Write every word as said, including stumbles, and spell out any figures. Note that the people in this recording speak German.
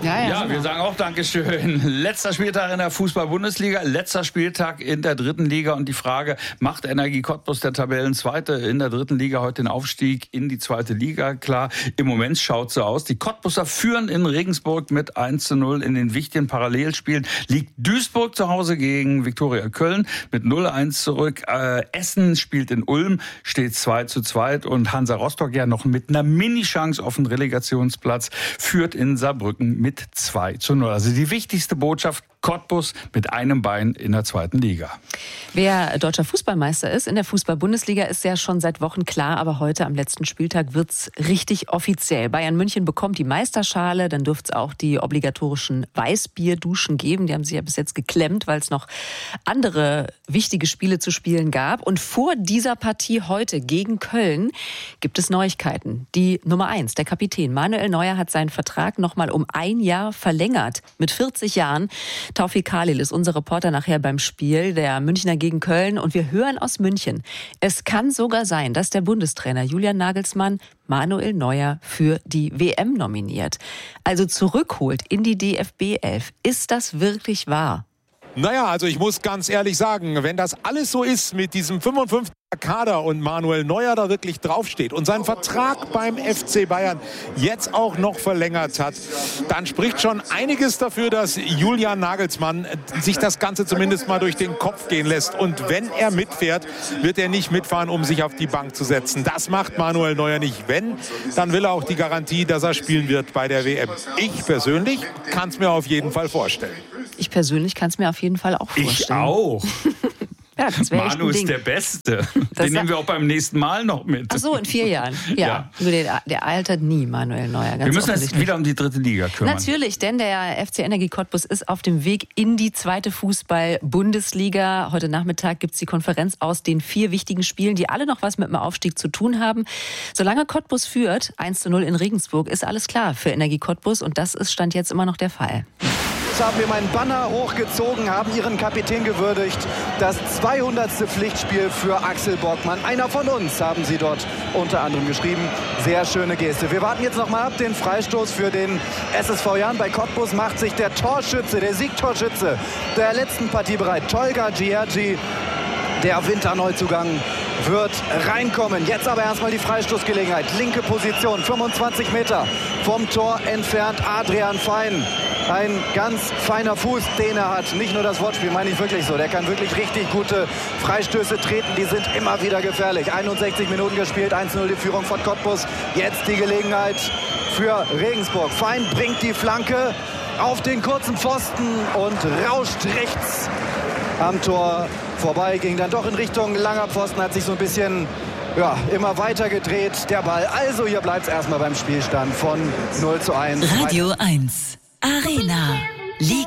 Ja, ja, ja genau. Wir sagen auch Dankeschön. Letzter Spieltag in der Fußball-Bundesliga, letzter Spieltag in der dritten Liga und die Frage, macht Energie Cottbus, der Tabellenzweite in der dritten Liga, heute den Aufstieg in die zweite Liga? Klar, im Moment schaut so aus. Die Cottbuser führen in Regensburg mit eins zu null. In den wichtigen Parallelspielen liegt Duisburg zu Hause gegen Viktoria Köln mit null eins zurück. Äh, Essen spielt in Ulm, steht zwei zu zwei und Hansa Rostock ja noch mit einer Mini-Chance auf den Relegationsplatz führt in Saarbrücken mit zwei zu null. Also die wichtigste Botschaft, Cottbus mit einem Bein in der zweiten Liga. Wer deutscher Fußballmeister ist in der Fußball-Bundesliga, ist ja schon seit Wochen klar. Aber heute am letzten Spieltag wird's richtig offiziell. Bayern München bekommt die Meisterschale. Dann dürfte es auch die obligatorischen Weißbierduschen geben. Die haben sich ja bis jetzt geklemmt, weil es noch andere wichtige Spiele zu spielen gab. Und vor dieser Partie heute gegen Köln gibt es Neuigkeiten. Die Nummer eins, der Kapitän Manuel Neuer hat seinen Vertrag noch mal um ein Jahr verlängert. Mit vierzig Jahren. Taufik Khalil ist unser Reporter nachher beim Spiel der Münchner gegen Köln. Und wir hören aus München. Es kann sogar sein, dass der Bundestrainer Julian Nagelsmann Manuel Neuer für die W M nominiert. Also zurückholt in die D F B elf. Ist das wirklich wahr? Naja, also ich muss ganz ehrlich sagen, wenn das alles so ist mit diesem fünfundfünfziger Kader und Manuel Neuer da wirklich draufsteht und seinen Vertrag beim F C Bayern jetzt auch noch verlängert hat, dann spricht schon einiges dafür, dass Julian Nagelsmann sich das Ganze zumindest mal durch den Kopf gehen lässt. Und wenn er mitfährt, wird er nicht mitfahren, um sich auf die Bank zu setzen. Das macht Manuel Neuer nicht. Wenn, dann will er auch die Garantie, dass er spielen wird bei der W M. Ich persönlich kann es mir auf jeden Fall vorstellen. Ich persönlich kann es mir auf jeden Fall auch vorstellen. Ich auch. Ja, das wäre echt ein Manu ist Ding. der Beste. Das Den nehmen wir auch beim nächsten Mal noch mit. Ach so, in vier Jahren. Ja, Ja. Nur der, der altert nie, Manuel Neuer. Ganz Wir müssen jetzt offensichtlich. wieder um die dritte Liga kümmern. Natürlich, denn der F C Energie Cottbus ist auf dem Weg in die zweite Fußball-Bundesliga. Heute Nachmittag gibt es die Konferenz aus den vier wichtigen Spielen, die alle noch was mit dem Aufstieg zu tun haben. Solange Cottbus führt, eins zu null in Regensburg, ist alles klar für Energie Cottbus und das ist Stand jetzt immer noch der Fall. Haben wir meinen Banner hochgezogen, haben ihren Kapitän gewürdigt. Das zweihundertste Pflichtspiel für Axel Bockmann. Einer von uns, haben sie dort unter anderem geschrieben. Sehr schöne Geste. Wir warten jetzt noch mal ab. Den Freistoß für den S S V Jan. Bei Cottbus macht sich der Torschütze, der Siegtorschütze der letzten Partie bereit. Tolga Giergi, der Winterneuzugang, wird reinkommen. Jetzt aber erstmal die Freistoßgelegenheit. Linke Position, fünfundzwanzig Meter vom Tor entfernt. Adrian Fein. Ein ganz feiner Fuß, den er hat. Nicht nur das Wortspiel, meine ich wirklich so. Der kann wirklich richtig gute Freistöße treten. Die sind immer wieder gefährlich. einundsechzig Minuten gespielt, eins zu null die Führung von Cottbus. Jetzt die Gelegenheit für Regensburg. Fein bringt die Flanke auf den kurzen Pfosten und rauscht rechts am Tor vorbei. Ging dann doch in Richtung langer Pfosten, hat sich so ein bisschen ja, immer weiter gedreht, der Ball. Also hier bleibt es erstmal beim Spielstand von null zu eins. Radio eins Arena Liga.